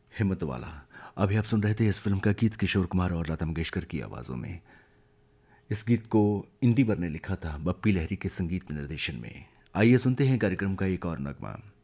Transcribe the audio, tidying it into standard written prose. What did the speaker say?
हिम्मत वाला। अभी आप सुन रहे थे इस फिल्म का गीत किशोर कुमार और लता मंगेशकर की आवाज़ों में। इस गीत को इंदिवर ने लिखा था बप्पी लहरी के संगीत निर्देशन में। आइए सुनते हैं कार्यक्रम का एक और नगमा।